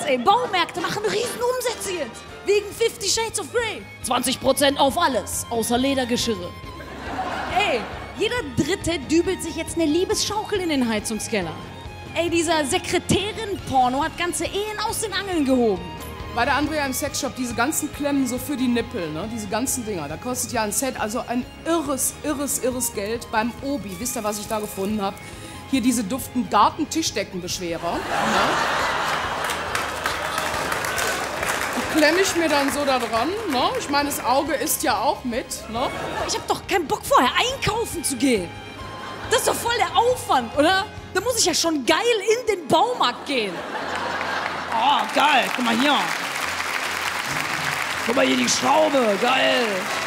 ey. Baumärkte machen riesen Umsätze jetzt. Wegen 50 Shades of Grey. 20% auf alles, außer Ledergeschirre. Ey, jeder Dritte dübelt sich jetzt eine Liebesschaukel in den Heizungskeller. Ey, dieser Sekretärin-Porno hat ganze Ehen aus den Angeln gehoben. Bei der Andrea im Sexshop, diese ganzen Klemmen so für die Nippel, ne? Diese ganzen Dinger, da kostet ja ein Set also ein irres Geld beim Obi. Wisst ihr, was ich da gefunden habe? Hier diese duften Gartentischdeckenbeschwerer. Ne? Die klemme ich mir dann so da dran. Ne? Ich meine, das Auge isst ja auch mit. Ne? Ich hab doch keinen Bock, vorher einkaufen zu gehen. Das ist doch voll der Aufwand, oder? Da muss ich ja schon geil in den Baumarkt gehen. Oh, geil. Guck mal hier. Guck mal hier die Schraube. Geil.